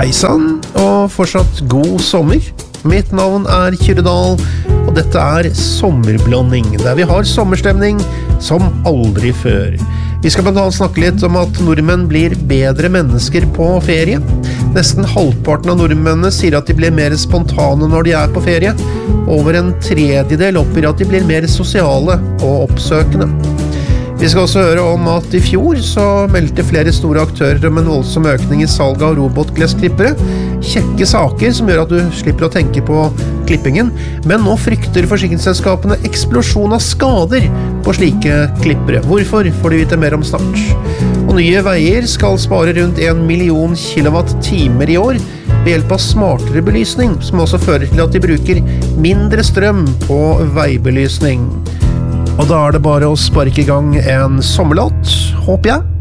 Heisan, og fortsatt god sommer. Mitt navn Kyrre Dahl, og dette Sommerblanding, der vi har sommerstemning som aldri før. Vi skal blant annet snakke litt om at nordmenn blir bedre mennesker på ferie. Nesten halvparten av nordmennene sier at de blir mer spontane når de på ferie. Over en tredjedel oppgir at de blir mer sosiale og oppsøkende. Vi skal også høre om at i fjor så meldte flere store aktører om en voldsom økning i salg av robotgressklippere. Kjekke saker som gjør at du slipper å tenke på klippingen, men nå frykter forsikringsselskapene eksplosjon av skader på slike klippere. Hvorfor får du vite mer om snart. Og Nye Veier skal spare rundt 1 million kilowatt-timer i år ved hjelp av smartere belysning, som også fører til at de bruker mindre strøm på veibelysning. Og da det bare å sparke i gang en sommerlåt, håper jeg.